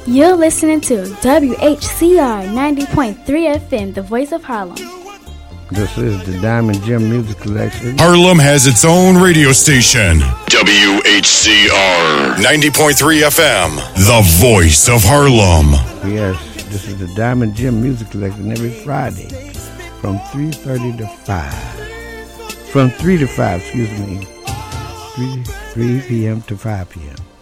You're listening to WHCR 90.3 FM, the voice of Harlem. This is the Diamond Gem Music Collection. Harlem has its own radio station. WHCR 90.3 FM, the voice of Harlem. Yes, this is the Diamond Gem Music Collection every Friday from 3:30 to 5. From 3 to 5, 3 p.m. to 5 p.m.